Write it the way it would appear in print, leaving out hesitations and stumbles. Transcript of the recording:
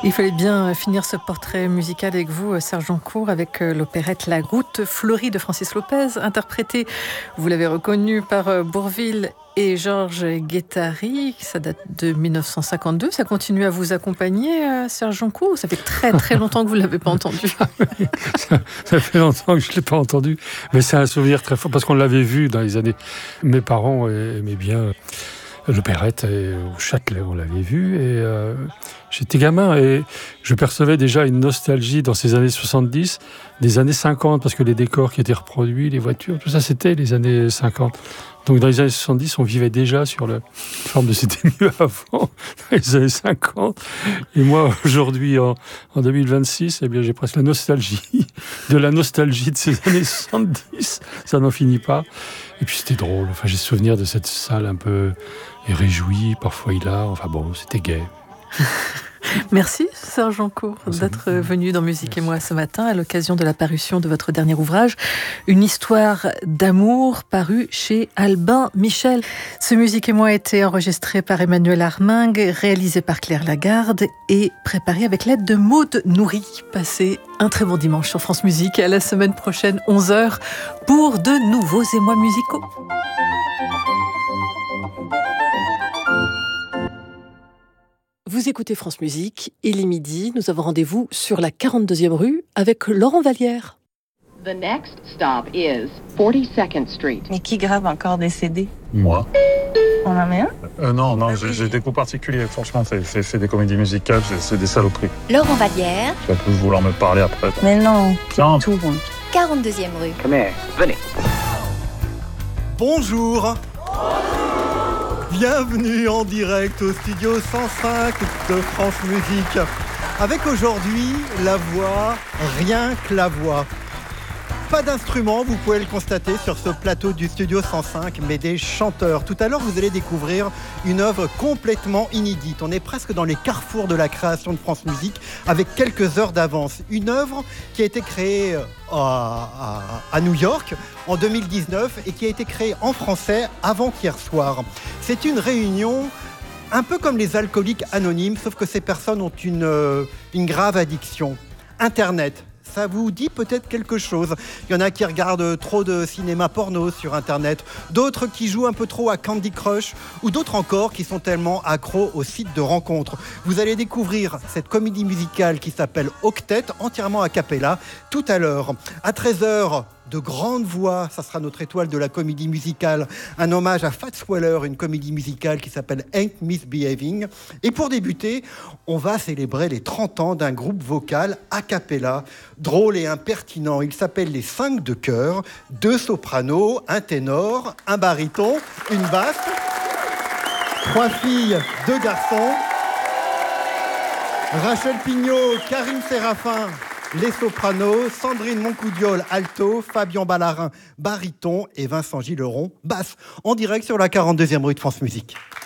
Il fallait bien finir ce portrait musical avec vous, Serge Joncour, avec l'opérette La Goutte fleurie de Francis Lopez, interprétée, vous l'avez reconnu, par Bourvil et Georges Guettari. Ça date de 1952. Ça continue à vous accompagner, Serge Joncour? Ça fait très très longtemps que vous ne l'avez pas entendu. Ça fait longtemps que je ne l'ai pas entendu. Mais c'est un souvenir très fort, parce qu'on l'avait vu dans les années. Mes parents aimaient bien l'opérette au Châtelet, on l'avait vu. Et j'étais gamin et je percevais déjà une nostalgie dans ces années 70, des années 50, parce que les décors qui étaient reproduits, les voitures, tout ça, c'était les années 50. Donc dans les années 70, on vivait déjà sur la forme de c'était mieux avant, dans les années 50. Et moi, aujourd'hui, en 2026, eh bien, j'ai presque la nostalgie de ces années 70. Ça n'en finit pas. Et puis c'était drôle. Enfin, j'ai souvenir de cette salle un peu réjouie, parfois hilar. Enfin bon, c'était gai. Merci Serge Joncour d'être venu dans Musique et moi ce matin à l'occasion de la parution de votre dernier ouvrage, Une histoire d'amour, paru chez Albin Michel. Ce Musique et moi a été enregistré par Emmanuel Armingue, réalisé par Claire Lagarde et préparé avec l'aide de Maude Nourri. Passez un très bon dimanche sur France Musique et à la semaine prochaine 11h pour de nouveaux émois musicaux. Vous écoutez France Musique, il est midi, nous avons rendez-vous sur la 42e rue avec Laurent Vallière. The next stop is 42nd Street. Mais qui grave encore des CD? Moi. On en met un? Non, j'ai des goûts particuliers. Franchement, c'est des comédies musicales, c'est des saloperies. Laurent Vallière. Tu vas plus vouloir me parler après. Mais non, Non. tout bon. 42e rue. Come here, venez. Bonjour. Bienvenue en direct au studio 105 de France Musique. Avec aujourd'hui la voix, rien que la voix. Pas d'instrument, vous pouvez le constater sur ce plateau du studio 105, mais des chanteurs. Tout à l'heure, vous allez découvrir une œuvre complètement inédite. On est presque dans les carrefours de la création de France Musique, avec quelques heures d'avance. Une œuvre qui a été créée à New York en 2019 et qui a été créée en français avant-hier soir. C'est une réunion un peu comme les alcooliques anonymes, sauf que ces personnes ont une grave addiction. Internet. Ça vous dit peut-être quelque chose. Il y en a qui regardent trop de cinéma porno sur Internet, d'autres qui jouent un peu trop à Candy Crush, ou d'autres encore qui sont tellement accros aux sites de rencontres. Vous allez découvrir cette comédie musicale qui s'appelle Octet, entièrement a cappella, tout à l'heure. À 13h, de grandes voix, ça sera notre étoile de la comédie musicale, un hommage à Fats Waller, une comédie musicale qui s'appelle Ain't Misbehaving. Et pour débuter, on va célébrer les 30 ans d'un groupe vocal a cappella, drôle et impertinent. Il s'appelle les 5 de chœur, 2 sopranos, un ténor, un baryton, une basse, 3 filles, 2 garçons, Rachel Pignot, Karine Séraphin, les sopranos, Sandrine Moncoudiol, alto, Fabien Ballarin, baryton et Vincent Gilleron, basse, en direct sur la 42e rue de France Musique.